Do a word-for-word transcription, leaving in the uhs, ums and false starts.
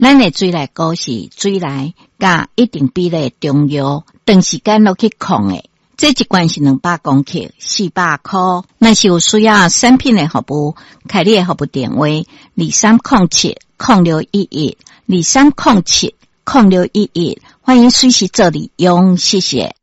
咱的水内股是水内加一定比例中药，长时间落去控的。这一罐是两百公克，四百块。若是有需要产品的服务，开你的服务电话：二三零七零六一一，二三零七零六一一，欢迎随时做利用，谢谢。